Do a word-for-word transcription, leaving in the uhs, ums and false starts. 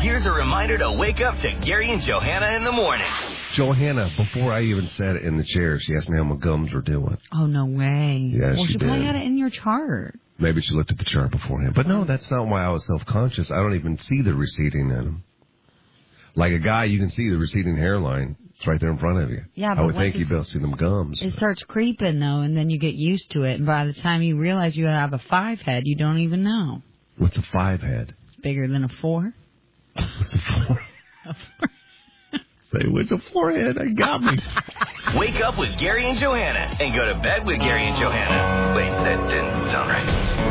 here's a reminder to wake up to Gary and Johanna in the morning. Johanna, before I even sat in the chair, she asked me how my gums were doing. Oh, no way. Yeah, well, she she did. probably had it in your chart. Maybe she looked at the chart beforehand. But no, that's not why I was self-conscious. I don't even see the receding in them. Like a guy, you can see the receding hairline. It's right there in front of you. Yeah, I but would think you'd be able to see them gums. It but. starts creeping, though, and then you get used to it. And by the time you realize you have a five head, you don't even know. What's a five head? Bigger than a four. What's a four? A four. Say, what's a forehead? I got me. Wake up with Gary and Johanna and go to bed with Gary and Johanna. Wait, that didn't sound right.